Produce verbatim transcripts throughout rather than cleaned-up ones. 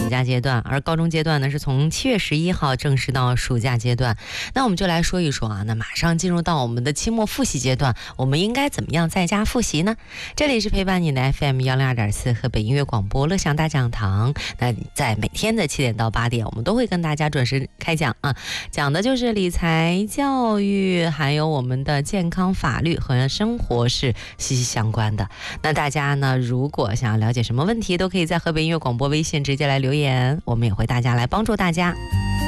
暑假阶段，而高中阶段呢是从七月十一号正式到暑假阶段。那我们就来说一说啊，那马上进入到我们的期末复习阶段，我们应该怎么样在家复习呢？这里是陪伴你的 F M 一零二点四河北音乐广播乐享大讲堂。那在每天的七点到八点，我们都会跟大家准时开讲啊，讲的就是理财、教育，还有我们的健康、法律和生活是息息相关的。那大家呢，如果想要了解什么问题，都可以在河北音乐广播微信直接来留言，我们也会大家来帮助大家。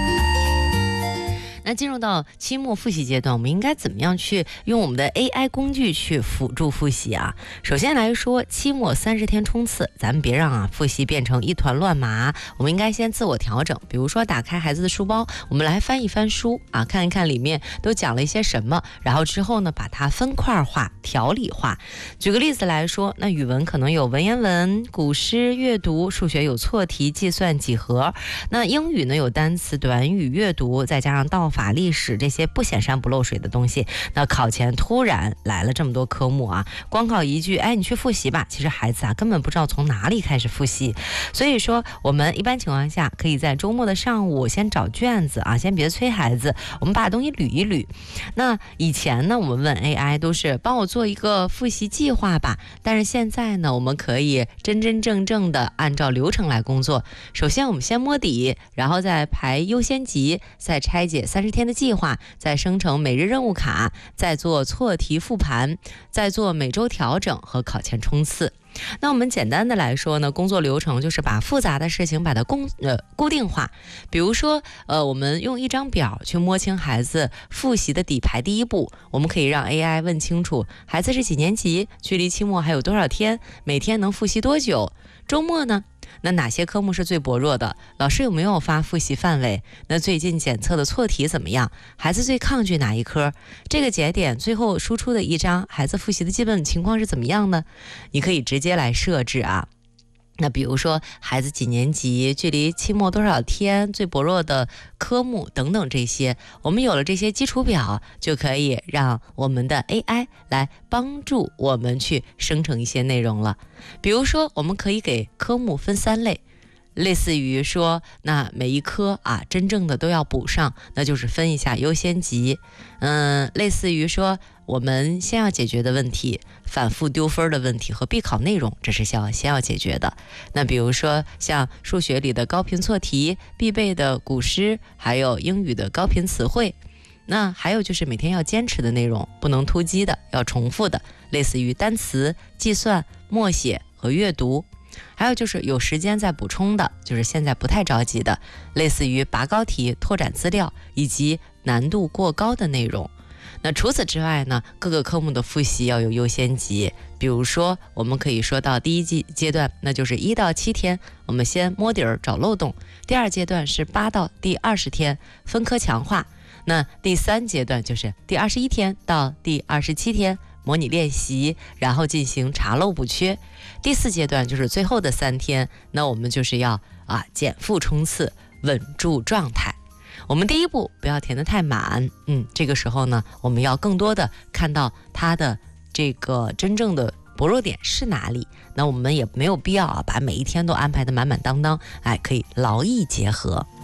那进入到期末复习阶段，我们应该怎么样去用我们的 A I 工具去辅助复习啊？首先来说，期末三十天冲刺，咱们别让啊复习变成一团乱麻，我们应该先自我调整。比如说，打开孩子的书包，我们来翻一翻书啊，看一看里面都讲了一些什么，然后之后呢，把它分块化、条理化。举个例子来说，那语文可能有文言文、古诗、阅读；数学有错题、计算、几何；那英语呢有单词、短语、阅读，再加上道法。法历史这些不显山不漏水的东西，那考前突然来了这么多科目啊，光靠一句哎你去复习吧，其实孩子啊根本不知道从哪里开始复习。所以说我们一般情况下可以在周末的上午先找卷子啊，先别催孩子，我们把东西捋一捋。那以前呢我们问 A I 都是帮我做一个复习计划吧，但是现在呢我们可以真真正正的按照流程来工作。首先我们先摸底，然后再排优先级，再拆解三十天的计划，再生成每日任务卡，再做错题复盘，再做每周调整和考前冲刺。那我们简单的来说呢，工作流程就是把复杂的事情把它公呃固定化。比如说呃，我们用一张表去摸清孩子复习的底牌。第一步，我们可以让 A I 问清楚孩子是几年级，距离期末还有多少天，每天能复习多久，周末呢那哪些科目是最薄弱的？老师有没有发复习范围？那最近检测的错题怎么样？孩子最抗拒哪一科？这个节点最后输出的一章，孩子复习的基本情况是怎么样呢？你可以直接来设置啊。那比如说孩子几年级，距离期末多少天，最薄弱的科目等等这些，我们有了这些基础表，就可以让我们的 A I 来帮助我们去生成一些内容了。比如说我们可以给科目分三类，类似于说那每一科啊真正的都要补上，那就是分一下优先级。嗯，类似于说我们先要解决的问题，反复丢分的问题和必考内容，这是先要先要解决的。那比如说像数学里的高频错题，必备的古诗，还有英语的高频词汇。那还有就是每天要坚持的内容，不能突击的，要重复的，类似于单词、计算、默写和阅读。还有就是有时间再补充的，就是现在不太着急的，类似于拔高题、拓展资料以及难度过高的内容。那除此之外呢，各个科目的复习要有优先级。比如说我们可以说到第一季阶段，那就是一到七天，我们先摸底儿找漏洞。第二阶段是八到第二十天，分科强化。那第三阶段就是第二十一天到第二十七天，模拟练习，然后进行查漏补缺。第四阶段就是最后的三天，那我们就是要啊减负冲刺，稳住状态。我们第一步不要填得太满，嗯，这个时候呢，我们要更多的看到它的这个真正的薄弱点是哪里。那我们也没有必要啊把每一天都安排得满满当当，哎，可以劳逸结合。